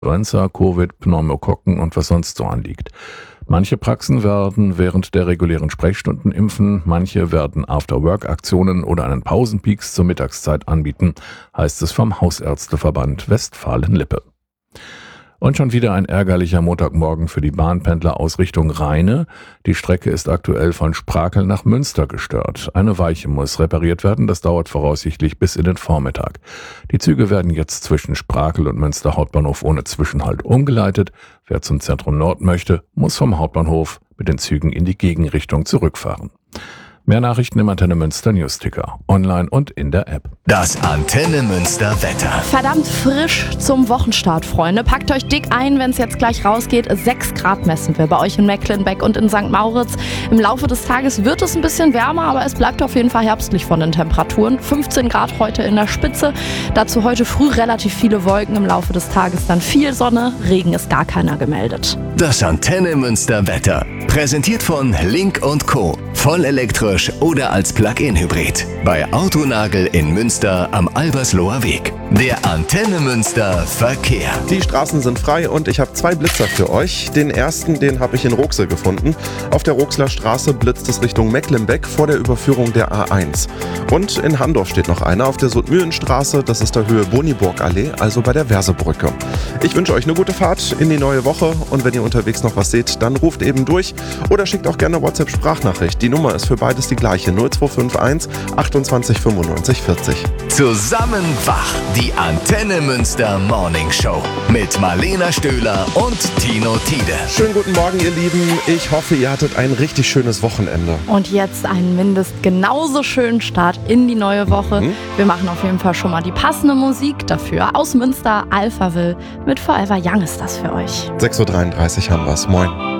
Influenza, Covid, Pneumokokken und was sonst so anliegt. Manche Praxen werden während der regulären Sprechstunden impfen, manche werden After-Work-Aktionen oder einen Pausenpeaks zur Mittagszeit anbieten, heißt es vom Hausärzteverband Westfalen-Lippe. Und schon wieder ein ärgerlicher Montagmorgen für die Bahnpendler aus Richtung Rheine. Die Strecke ist aktuell von Sprakel nach Münster gestört. Eine Weiche muss repariert werden, das dauert voraussichtlich bis in den Vormittag. Die Züge werden jetzt zwischen Sprakel und Münster Hauptbahnhof ohne Zwischenhalt umgeleitet. Wer zum Zentrum Nord möchte, muss vom Hauptbahnhof mit den Zügen in die Gegenrichtung zurückfahren. Mehr Nachrichten im Antenne Münster Newsticker, online und in der App. Das Antenne Münster Wetter. Verdammt frisch zum Wochenstart, Freunde. Packt euch dick ein, wenn es jetzt gleich rausgeht. 6 Grad messen wir bei euch in Mecklenbeck und in St. Mauritz. Im Laufe des Tages wird es ein bisschen wärmer, aber es bleibt auf jeden Fall herbstlich von den Temperaturen. 15 Grad heute in der Spitze. Dazu heute früh relativ viele Wolken, im Laufe des Tages dann viel Sonne. Regen ist gar keiner gemeldet. Das Antenne Münster Wetter. Präsentiert von Link & Co. Voll elektrisch oder als Plug-in-Hybrid. Bei Autonagel in Münster am Albersloher Weg. Der Antenne Münster Verkehr. Die Straßen sind frei und ich habe 2 Blitzer für euch. Den ersten, den habe ich in Roxel gefunden. Auf der Roxler Straße blitzt es Richtung Mecklenbeck vor der Überführung der A1. Und in Handorf steht noch einer auf der Sudmühlenstraße. Das ist der Höhe Boniburg-Allee, also bei der Versebrücke. Ich wünsche euch eine gute Fahrt in die neue Woche und wenn ihr unterwegs noch was seht, dann ruft eben durch oder schickt auch gerne WhatsApp-Sprachnachricht. Die Nummer ist für beides die gleiche, 0251 28 95 40. Zusammen wach, die Antenne Münster Morning Show mit Marlena Stöhler und Tino Tiede. Schönen guten Morgen, ihr Lieben. Ich hoffe, ihr hattet ein richtig schönes Wochenende. Und jetzt einen mindestens genauso schönen Start in die neue Woche. Wir machen auf jeden Fall schon mal die passende Musik dafür. Aus Münster, Alphaville mit Forever Young ist das für euch. 6.33 Uhr haben wir's. Moin.